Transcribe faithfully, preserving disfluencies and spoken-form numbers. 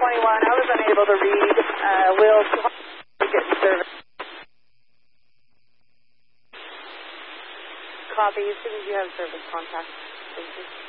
twenty-one. I was unable to read. Uh, Will, get in service. Copy. As soon as you have service, contact. Thank you.